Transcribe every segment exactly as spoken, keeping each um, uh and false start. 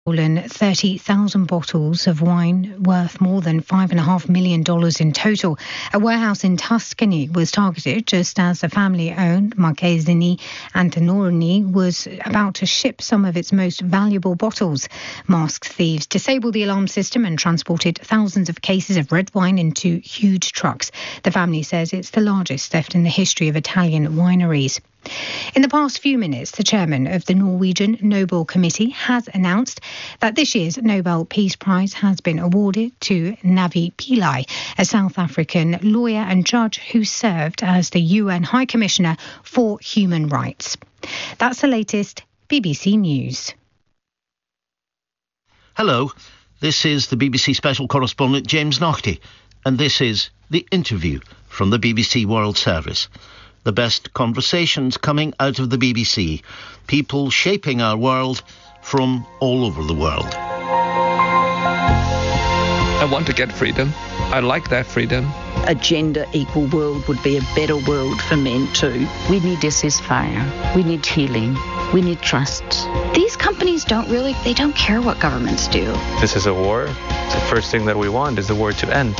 Stolen thirty thousand bottles of wine worth more than five point five million dollars in total. A warehouse in Tuscany was targeted just as the family-owned Marchesini Antinori was about to ship some of its most valuable bottles. Masked thieves disabled the alarm system and transported thousands of cases of red wine into huge trucks. The family says it's the largest theft in the history of Italian wineries. In the past few minutes, the chairman of the Norwegian Nobel Committee has announced that this year's Nobel Peace Prize has been awarded to Navi Pillay, a South African lawyer and judge who served as the U N High Commissioner for Human Rights. That's the latest B B C News. Hello, this is the B B C special correspondent James Naughtie, and this is The Interview from the B B C World Service. The best conversations coming out of the B B C. People shaping our world from all over the world. I want to get freedom. I like that freedom. A gender equal world would be a better world for men too. We need a ceasefire. We need healing. We need trust. These companies don't really, they don't care what governments do. This is a war. The first thing that we want is the war to end.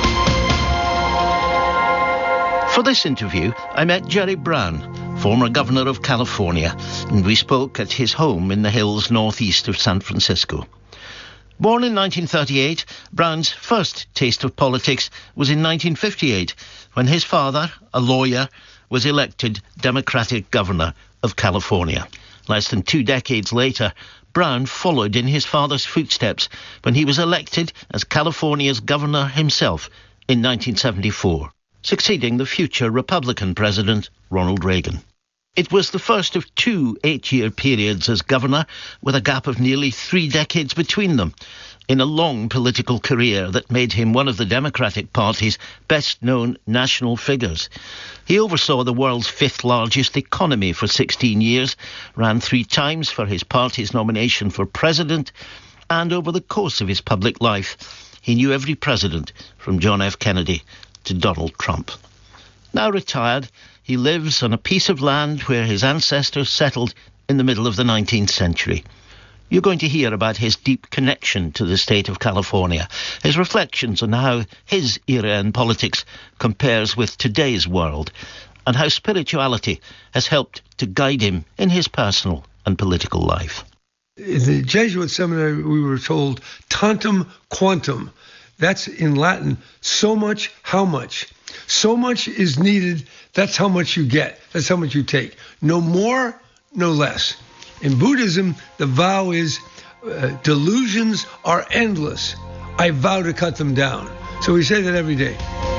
For this interview, I met Jerry Brown, former governor of California, and we spoke at his home in the hills northeast of San Francisco. Born in nineteen thirty-eight, Brown's first taste of politics was in nineteen fifty-eight, when his father, a lawyer, was elected Democratic governor of California. Less than two decades later, Brown followed in his father's footsteps when he was elected as California's governor himself in nineteen seventy-four. Succeeding the future Republican President Ronald Reagan. It was the first of two eight-year periods as governor, with a gap of nearly three decades between them, in a long political career that made him one of the Democratic Party's best-known national figures. He oversaw the world's fifth-largest economy for sixteen years, ran three times for his party's nomination for president, and over the course of his public life, he knew every president from John F. Kennedy to Donald Trump. Now retired, he lives on a piece of land where his ancestors settled in the middle of the nineteenth century. You're going to hear about his deep connection to the state of California, his reflections on how his era in politics compares with today's world, and how spirituality has helped to guide him in his personal and political life. In the Jesuit seminary, we were told tantum quantum. That's in Latin, so much, how much. So much is needed, that's how much you get. That's how much you take. No more, no less. In Buddhism, the vow is, uh, delusions are endless. I vow to cut them down. So we say that every day.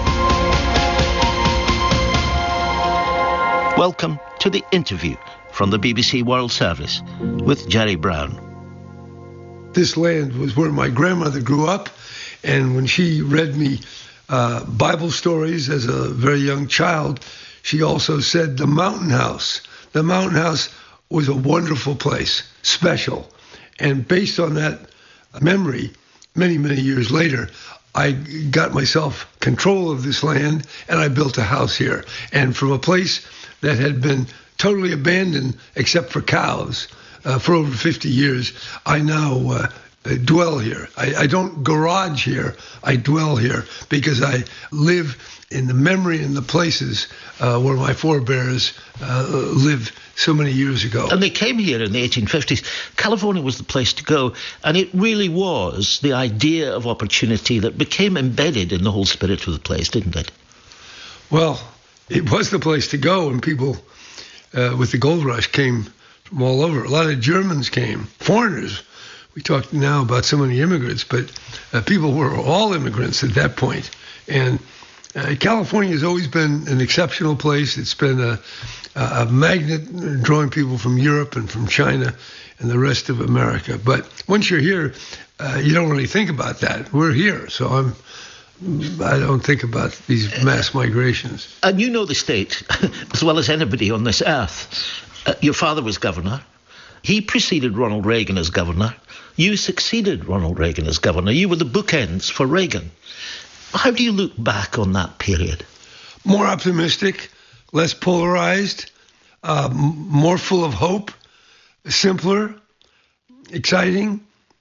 Welcome to The Interview from the B B C World Service with Jerry Brown. This land was where my grandmother grew up. And when she read me uh, Bible stories as a very young child, she also said the Mountain House. The Mountain House was a wonderful place, special. And based on that memory, many, many years later, I got myself control of this land and I built a house here. And from a place that had been totally abandoned except for cows uh, for over fifty years, I now uh, I dwell here. I, I don't garage here. I dwell here because I live in the memory and the places uh, where my forebears uh, lived so many years ago. And they came here in the eighteen fifties. California was the place to go, and it really was the idea of opportunity that became embedded in the whole spirit of the place, didn't it? Well, it was the place to go, and people uh, with the gold rush came from all over. A lot of Germans came, foreigners. We talked now about so many immigrants, but uh, people were all immigrants at that point. And uh, California has always been an exceptional place. It's been a, a magnet drawing people from Europe and from China and the rest of America. But once you're here, uh, you don't really think about that. We're here, so I'm. I don't think about these mass migrations. And you know the state as well as anybody on this earth. Uh, your father was governor. He preceded Ronald Reagan as governor. You succeeded Ronald Reagan as governor. You were the bookends for Reagan. How do you look back on that period? More optimistic, less polarized, uh, more full of hope, simpler, exciting.